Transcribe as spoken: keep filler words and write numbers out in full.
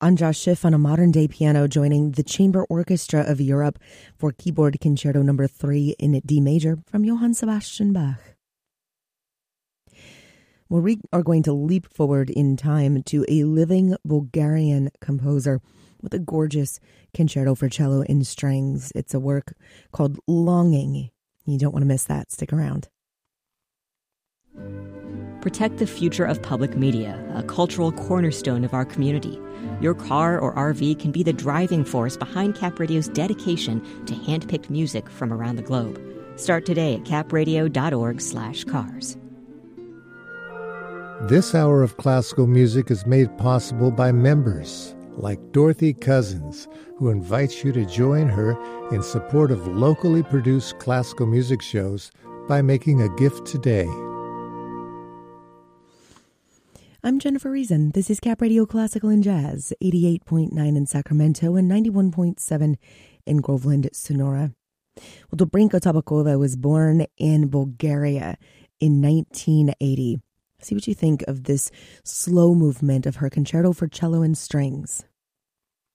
Andras Schiff on a modern-day piano, joining the Chamber Orchestra of Europe for Keyboard Concerto Number Three in D major from Johann Sebastian Bach. Well, we are going to leap forward in time to a living Bulgarian composer with a gorgeous concerto for cello and strings. It's a work called Longing. You don't want to miss that. Stick around. Protect the future of public media, a cultural cornerstone of our community. Your car or R V can be the driving force behind Cap Radio's dedication to hand-picked music from around the globe. Start today at capradio.org slash cars. This hour of classical music is made possible by members like Dorothy Cousins, who invites you to join her in support of locally produced classical music shows by making a gift today. I'm Jennifer Reason. This is Cap Radio Classical and Jazz, eighty-eight point nine in Sacramento and ninety-one point seven in Groveland, Sonora. Well, Dobrinka Tabakova was born in Bulgaria in nineteen eighty. See what you think of this slow movement of her concerto for cello and strings.